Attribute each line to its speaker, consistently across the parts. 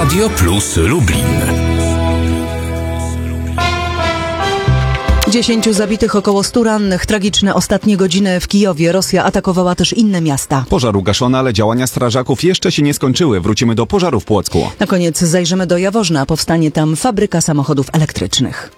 Speaker 1: Radio Plus Lublin.
Speaker 2: 10 zabitych, około 100 rannych. Tragiczne ostatnie godziny w Kijowie. Rosja atakowała też inne miasta.
Speaker 3: Pożar ugaszony, ale działania strażaków jeszcze się nie skończyły. Wrócimy do pożaru w Płocku.
Speaker 2: Na koniec zajrzymy do Jaworzna. Powstanie tam fabryka samochodów elektrycznych.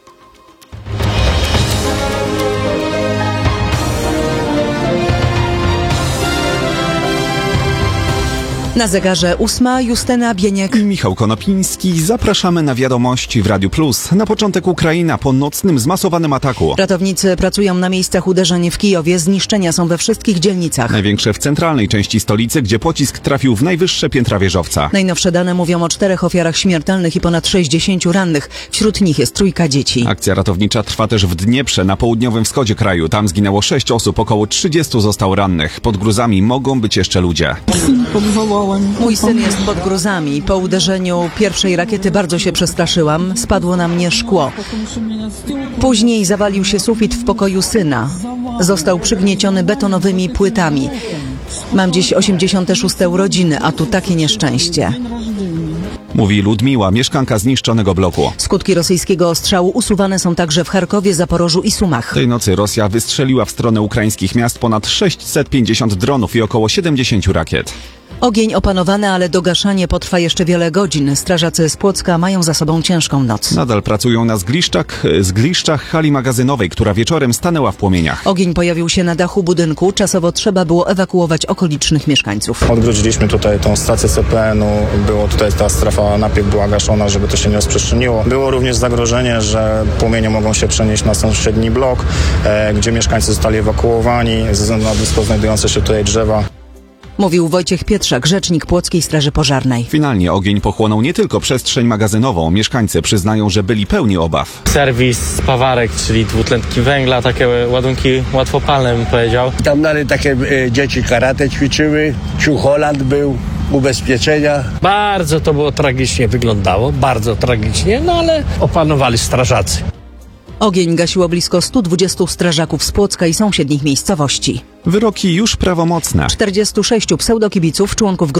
Speaker 2: Na zegarze 8, Justyna Bieniek
Speaker 3: i Michał Konopiński. Zapraszamy na wiadomości w Radiu Plus. Na początek Ukraina po nocnym zmasowanym ataku.
Speaker 2: Ratownicy pracują na miejscach uderzeń w Kijowie. Zniszczenia są we wszystkich dzielnicach.
Speaker 3: Największe w centralnej części stolicy, gdzie pocisk trafił w najwyższe piętra wieżowca.
Speaker 2: Najnowsze dane mówią o 4 ofiarach śmiertelnych i ponad 60 rannych. Wśród nich jest 3 dzieci.
Speaker 3: Akcja ratownicza trwa też w Dnieprze, na południowym wschodzie kraju. Tam zginęło 6 osób, około 30 zostało rannych. Pod gruzami mogą być jeszcze ludzie.
Speaker 2: Mój syn jest pod gruzami. Po uderzeniu pierwszej rakiety bardzo się przestraszyłam. Spadło na mnie szkło. Później zawalił się sufit w pokoju syna. Został przygnieciony betonowymi płytami. Mam dziś 86 urodziny, a tu takie nieszczęście.
Speaker 3: Mówi Ludmiła, mieszkanka zniszczonego bloku.
Speaker 2: Skutki rosyjskiego ostrzału usuwane są także w Charkowie, Zaporożu i Sumach.
Speaker 3: Tej nocy Rosja wystrzeliła w stronę ukraińskich miast ponad 650 dronów i około 70 rakiet.
Speaker 2: Ogień opanowany, ale dogaszanie potrwa jeszcze wiele godzin. Strażacy z Płocka mają za sobą ciężką noc.
Speaker 3: Nadal pracują na zgliszczach hali magazynowej, która wieczorem stanęła w płomieniach.
Speaker 2: Ogień pojawił się na dachu budynku. Czasowo trzeba było ewakuować okolicznych mieszkańców.
Speaker 4: Odgrodziliśmy tutaj tą stację CPN-u. Było tutaj ta strefa napiek była gaszona, żeby to się nie rozprzestrzeniło. Było również zagrożenie, że płomienie mogą się przenieść na sąsiedni blok, gdzie mieszkańcy zostali ewakuowani ze względu na blisko znajdujące się tutaj drzewa.
Speaker 2: Mówił Wojciech Pietrzak, rzecznik Płockiej Straży Pożarnej.
Speaker 3: Finalnie ogień pochłonął nie tylko przestrzeń magazynową. Mieszkańcy przyznają, że byli pełni obaw.
Speaker 5: Serwis spawarek, czyli dwutlenki węgla, takie ładunki łatwopalne bym powiedział.
Speaker 6: Tam nawet takie dzieci karate ćwiczyły, Holland był, ubezpieczenia.
Speaker 5: Bardzo to było tragicznie wyglądało, bardzo tragicznie, no ale opanowali strażacy.
Speaker 2: Ogień gasiło blisko 120 strażaków z Płocka i sąsiednich miejscowości.
Speaker 3: Wyroki już prawomocne.
Speaker 2: 46 pseudokibiców, członków